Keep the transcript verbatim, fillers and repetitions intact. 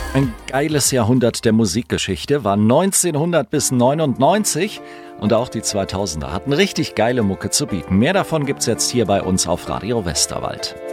Ein geiles Jahrhundert der Musikgeschichte war neunzehnhundert bis neunundneunzig und auch die zweitausender hatten richtig geile Mucke zu bieten. Mehr davon gibt's jetzt hier bei uns auf Radio Westerwald.